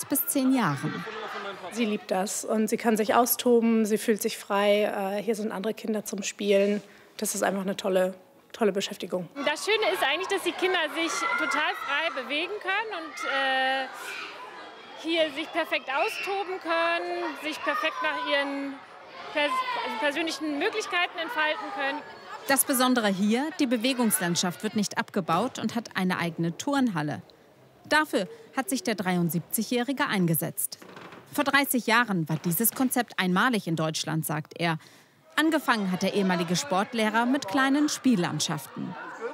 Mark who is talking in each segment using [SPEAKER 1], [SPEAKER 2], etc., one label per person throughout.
[SPEAKER 1] bis 10 Jahren.
[SPEAKER 2] Sie liebt das und sie kann sich austoben, sie fühlt sich frei. Hier sind andere Kinder zum Spielen. Das ist einfach eine tolle Beschäftigung.
[SPEAKER 3] Das Schöne ist eigentlich, dass die Kinder sich total frei bewegen können und hier sich perfekt austoben können, sich perfekt nach ihren persönlichen Möglichkeiten entfalten können.
[SPEAKER 1] Das Besondere hier, die Bewegungslandschaft wird nicht abgebaut und hat eine eigene Turnhalle. Dafür hat sich der 73-Jährige eingesetzt. Vor 30 Jahren war dieses Konzept einmalig in Deutschland, sagt er. Angefangen hat der ehemalige Sportlehrer mit kleinen Spiellandschaften.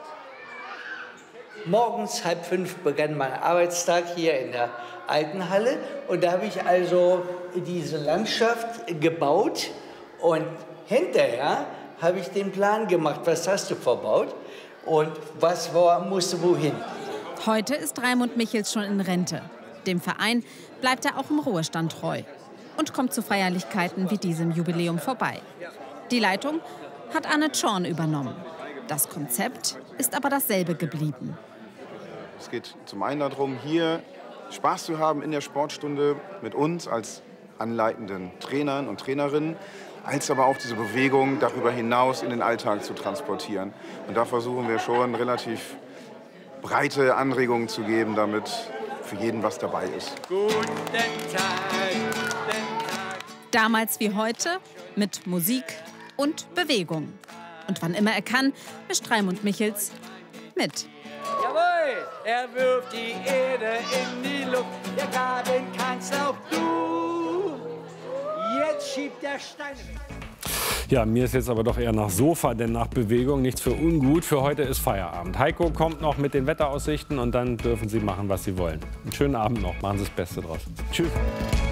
[SPEAKER 4] Morgens 4:30 begann mein Arbeitstag hier in der alten Halle. Und da habe ich also diese Landschaft gebaut. Und hinterher habe ich den Plan gemacht, was hast du verbaut und was musste wohin.
[SPEAKER 1] Heute ist Raimund Michels schon in Rente. Dem Verein bleibt er auch im Ruhestand treu und kommt zu Feierlichkeiten wie diesem Jubiläum vorbei. Die Leitung hat Anne Zorn übernommen. Das Konzept ist aber dasselbe geblieben.
[SPEAKER 5] Es geht zum einen darum, hier Spaß zu haben in der Sportstunde mit uns als anleitenden Trainern und Trainerinnen, als aber auch diese Bewegung darüber hinaus in den Alltag zu transportieren. Und da versuchen wir schon relativ breite Anregungen zu geben, damit für jeden was dabei ist.
[SPEAKER 6] Guten Tag.
[SPEAKER 1] Damals wie heute mit Musik und Bewegung. Und wann immer er kann, mischt Raimund Michels mit.
[SPEAKER 6] Jawohl, er wirft die Erde in die Luft. Der Graben kannst auch du. Jetzt schiebt der Steine weg.
[SPEAKER 7] Ja, mir ist jetzt aber doch eher nach Sofa, denn nach Bewegung nichts für ungut. Für heute ist Feierabend. Heiko kommt noch mit den Wetteraussichten und dann dürfen Sie machen, was Sie wollen. Einen schönen Abend noch. Machen Sie das Beste draus. Tschüss.